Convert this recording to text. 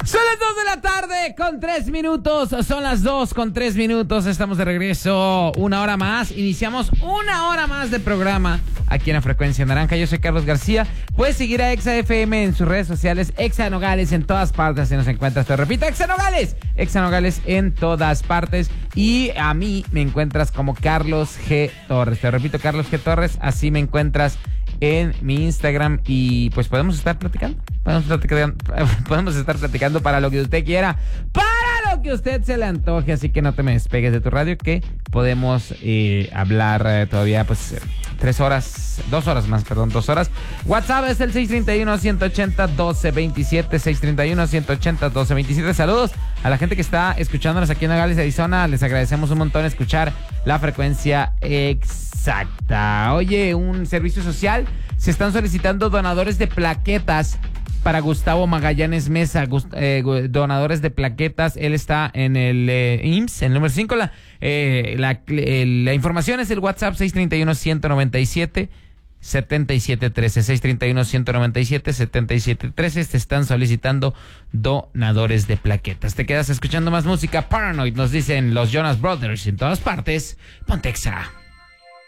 Son las 2 de la tarde con 3 minutos. Son las 2 con 3 minutos. Estamos de regreso una hora más. Iniciamos una hora más de programa aquí en la Frecuencia Naranja. Yo soy Carlos García. Puedes seguir a Exa FM en sus redes sociales. Exa Nogales en todas partes. Si nos encuentras, te repito, Exa Nogales. Exa Nogales en todas partes. Y a mí me encuentras como Carlos G. Torres. Te repito, Carlos G. Torres. Así me encuentras en mi Instagram y pues podemos estar platicando. Podemos estar platicando para lo que usted quiera, para lo que usted se le antoje. Así que no te me despegues de tu radio, que podemos hablar todavía pues 2 horas más. WhatsApp es el 631-180-1227, 631-180-1227. Saludos a la gente que está escuchándonos aquí en Nogales, Arizona. Les agradecemos un montón escuchar la frecuencia exacta. Oye, un servicio social. Se están solicitando donadores de plaquetas para Gustavo Magallanes Mesa, donadores de plaquetas. Él está en el IMSS, el número 5. La información es el WhatsApp 631-197-7713, 631-197-7713. Te están solicitando donadores de plaquetas. Te quedas escuchando más música. Paranoid, nos dicen los Jonas Brothers en todas partes. Ponte Exa.